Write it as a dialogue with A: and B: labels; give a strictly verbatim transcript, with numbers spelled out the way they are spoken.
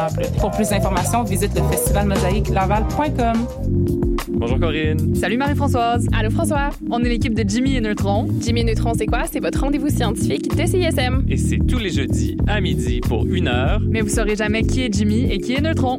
A: Pour plus d'informations, visite le festival mosaïque laval point com.
B: Bonjour Corinne.
C: Salut Marie-Françoise.
D: Allô François.
C: On est l'équipe de Jimmy et Neutron.
D: Jimmy et Neutron, c'est quoi? C'est votre rendez-vous scientifique de C I S M.
B: Et c'est tous les jeudis à midi pour une heure.
C: Mais vous saurez jamais qui est Jimmy et qui est Neutron.